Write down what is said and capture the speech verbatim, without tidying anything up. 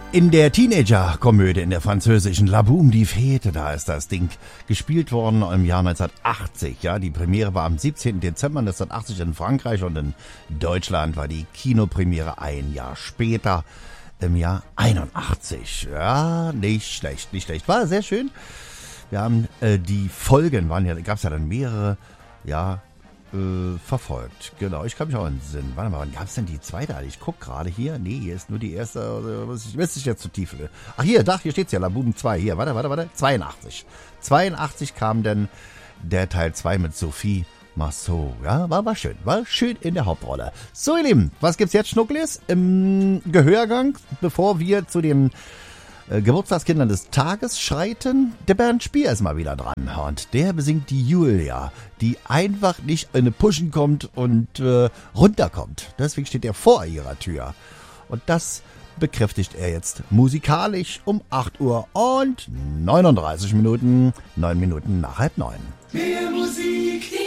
In der Teenager-Komödie in der französischen La Boum die Fete, da ist das Ding gespielt worden im Jahr neunzehnhundertachtzig. Ja, die Premiere war am siebzehnten Dezember neunzehnhundertachtzig in Frankreich und in Deutschland war die Kinopremiere ein Jahr später im Jahr einundachtzig. Ja, nicht schlecht, nicht schlecht. War sehr schön. Wir haben äh, die Folgen, waren ja, gab's ja dann mehrere, ja, Äh, verfolgt. Genau, ich kann mich auch entsinnen. Warte mal, wann gab es denn die zweite? Ich guck gerade hier. Nee, hier ist nur die erste. Ich weiß nicht jetzt zu tief. Ach hier, da, hier steht's ja, La Boum zwei. Hier, warte, warte, warte. zweiundachtzig. zweiundachtzig kam dann der Teil zwei mit Sophie Marceau. Ja, war, war schön. War schön in der Hauptrolle. So, ihr Lieben, was gibt's jetzt, Schnucklis? Im Gehörgang, bevor wir zu dem Äh, Geburtstagskindern des Tages schreiten, der Bernd Spier ist mal wieder dran. Und der besingt die Julia, die einfach nicht in eine Pushen kommt und äh, runterkommt. Deswegen steht er vor ihrer Tür. Und das bekräftigt er jetzt musikalisch um acht Uhr und neununddreißig Minuten, neun Minuten nach halb neun. Mehr Musik